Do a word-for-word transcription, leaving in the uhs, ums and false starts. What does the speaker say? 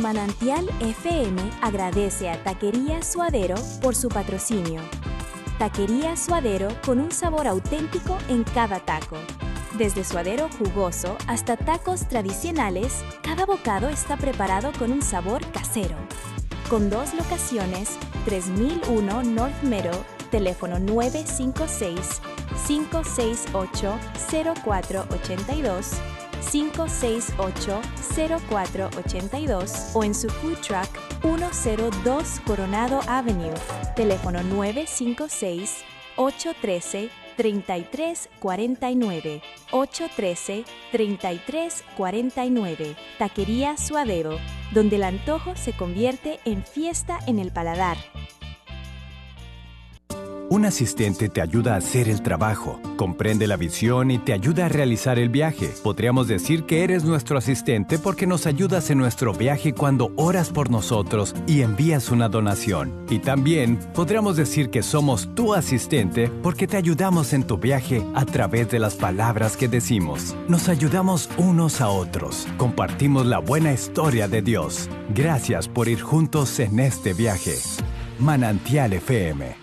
Manantial F M agradece a Taquería Suadero por su patrocinio. Taquería Suadero con un sabor auténtico en cada taco. Desde suadero jugoso hasta tacos tradicionales, cada bocado está preparado con un sabor casero. Con dos locaciones, tres mil uno North Meadow, teléfono nueve cinco seis, cinco seis ocho, cero cuatro ocho dos, cinco seis ocho, cero cuatro ocho dos o en su food truck ciento dos Coronado Avenue, teléfono nueve cinco seis, ocho uno tres, tres tres cuatro nueve, ocho uno tres, tres tres cuatro nueve. Taquería Suadero, donde el antojo se convierte en fiesta en el paladar. Un asistente te ayuda a hacer el trabajo, comprende la visión y te ayuda a realizar el viaje. Podríamos decir que eres nuestro asistente porque nos ayudas en nuestro viaje cuando oras por nosotros y envías una donación. Y también podríamos decir que somos tu asistente porque te ayudamos en tu viaje a través de las palabras que decimos. Nos ayudamos unos a otros. Compartimos la buena historia de Dios. Gracias por ir juntos en este viaje. Manantial F M.